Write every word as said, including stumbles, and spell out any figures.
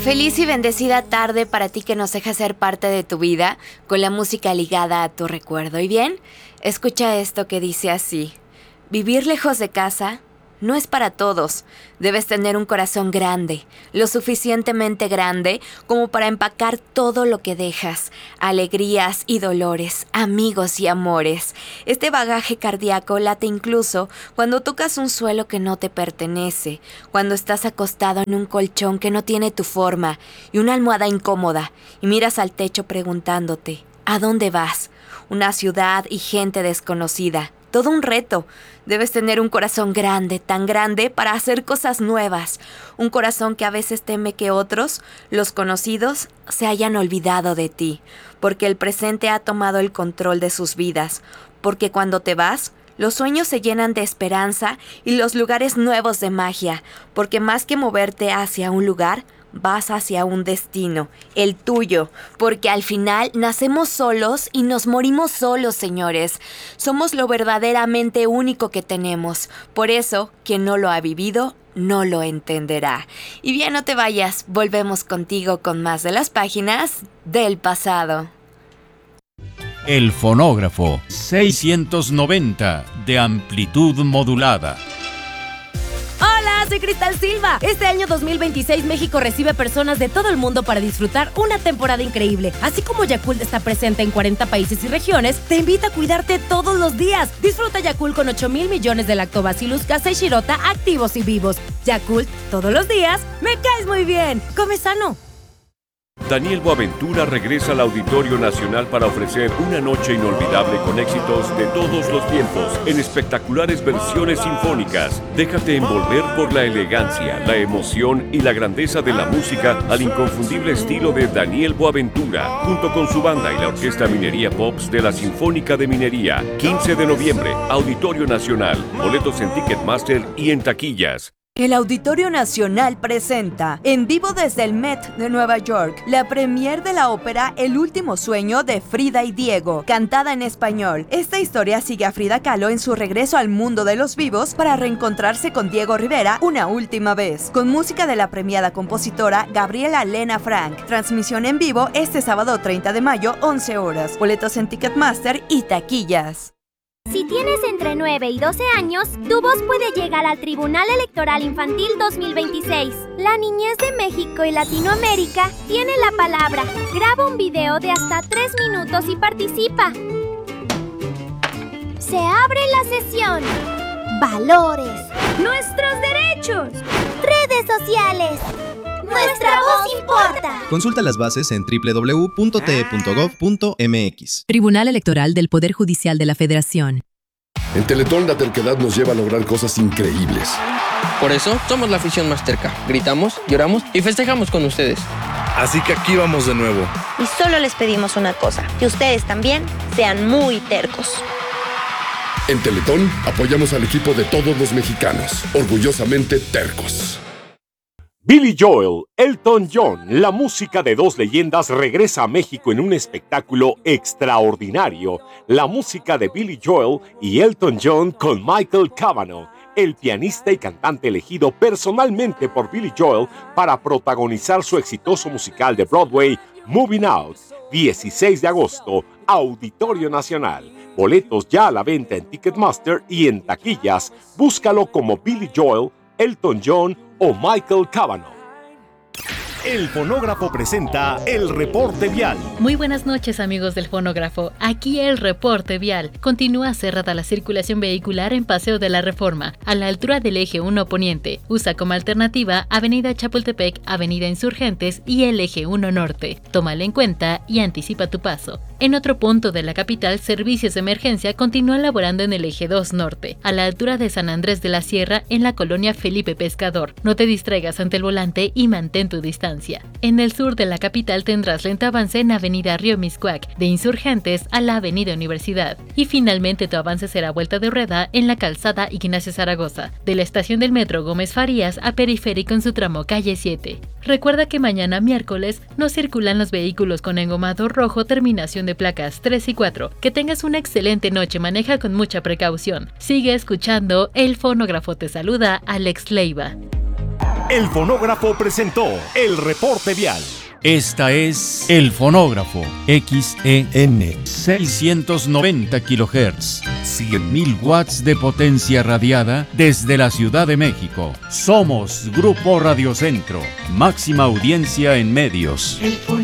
Feliz y bendecida tarde para ti que nos deja ser parte de tu vida con la música ligada a tu recuerdo. ¿Y bien? Escucha esto que dice así: vivir lejos de casa no es para todos. Debes tener un corazón grande, lo suficientemente grande como para empacar todo lo que dejas, alegrías y dolores, amigos y amores. Este bagaje cardíaco late incluso cuando tocas un suelo que no te pertenece, cuando estás acostado en un colchón que no tiene tu forma y una almohada incómoda y miras al techo preguntándote, ¿a dónde vas? Una ciudad y gente desconocida. Todo un reto. Debes tener un corazón grande, tan grande para hacer cosas nuevas. Un corazón que a veces teme que otros, los conocidos, se hayan olvidado de ti. Porque el presente ha tomado el control de sus vidas. Porque cuando te vas, los sueños se llenan de esperanza y los lugares nuevos de magia. Porque más que moverte hacia un lugar, vas hacia un destino, el tuyo, porque al final nacemos solos y nos morimos solos, señores. Somos lo verdaderamente único que tenemos. Por eso, quien no lo ha vivido, no lo entenderá. Y bien, no te vayas, volvemos contigo con más de las páginas del pasado. El fonógrafo seiscientos noventa de amplitud modulada. Hola, soy Cristal Silva. Este año dos mil veintiséis México recibe personas de todo el mundo para disfrutar una temporada increíble. Así como Yakult está presente en cuarenta países y regiones, te invita a cuidarte todos los días. Disfruta Yakult con ocho mil millones de Lactobacillus casei shirota activos y vivos. Yakult, todos los días, me caes muy bien. Come sano. Daniel Boaventura regresa al Auditorio Nacional para ofrecer una noche inolvidable con éxitos de todos los tiempos en espectaculares versiones sinfónicas. Déjate envolver por la elegancia, la emoción y la grandeza de la música al inconfundible estilo de Daniel Boaventura, junto con su banda y la Orquesta Minería Pops de la Sinfónica de Minería. quince de noviembre, Auditorio Nacional. Boletos en Ticketmaster y en taquillas. El Auditorio Nacional presenta, en vivo desde el Met de Nueva York, la premier de la ópera El último sueño de Frida y Diego, cantada en español. Esta historia sigue a Frida Kahlo en su regreso al mundo de los vivos para reencontrarse con Diego Rivera una última vez, con música de la premiada compositora Gabriela Lena Frank. Transmisión en vivo este sábado treinta de mayo, once horas. Boletos en Ticketmaster y taquillas. Si tienes entre nueve y doce años, tu voz puede llegar al Tribunal Electoral Infantil dos mil veintiséis. La niñez de México y Latinoamérica tiene la palabra. Graba un video de hasta tres minutos y participa. Se abre la sesión. Valores. Nuestros derechos. Redes sociales. ¡Nuestra voz importa! Consulta las bases en doble u doble u doble u punto t e punto gov punto m x. Tribunal Electoral del Poder Judicial de la Federación. En Teletón la terquedad nos lleva a lograr cosas increíbles. Por eso somos la afición más terca. Gritamos, lloramos y festejamos con ustedes. Así que aquí vamos de nuevo. Y solo les pedimos una cosa, que ustedes también sean muy tercos. En Teletón apoyamos al equipo de todos los mexicanos, orgullosamente tercos. Billy Joel, Elton John, la música de dos leyendas regresa a México en un espectáculo extraordinario. La música de Billy Joel y Elton John con Michael Cavanaugh, el pianista y cantante elegido personalmente por Billy Joel para protagonizar su exitoso musical de Broadway, Moving Out. dieciséis de agosto, Auditorio Nacional. Boletos ya a la venta en Ticketmaster y en taquillas. Búscalo como Billy Joel, Elton John o Michael Cavanaugh. El Fonógrafo presenta el Reporte Vial. Muy buenas noches, amigos del Fonógrafo. Aquí el Reporte Vial. Continúa cerrada la circulación vehicular en Paseo de la Reforma, a la altura del Eje uno Poniente. Usa como alternativa Avenida Chapultepec, Avenida Insurgentes y el Eje uno Norte. Tómalo en cuenta y anticipa tu paso. En otro punto de la capital, servicios de emergencia continúan laborando en el Eje dos Norte, a la altura de San Andrés de la Sierra, en la colonia Felipe Pescador. No te distraigas ante el volante y mantén tu distancia. En el sur de la capital tendrás lento avance en Avenida Río Miscuac, de Insurgentes a la Avenida Universidad. Y finalmente tu avance será vuelta de rueda en la calzada Ignacio Zaragoza, de la estación del metro Gómez Farías a Periférico en su tramo calle siete. Recuerda que mañana miércoles no circulan los vehículos con engomado rojo terminación de placas tres y cuatro. Que tengas una excelente noche, maneja con mucha precaución. Sigue escuchando El Fonógrafo, te saluda Alex Leiva. El Fonógrafo presentó el reporte vial. Esta es El Fonógrafo, X E N, seiscientos noventa kilohertz, cien mil watts de potencia radiada desde la Ciudad de México. Somos Grupo Radio Centro, máxima audiencia en medios.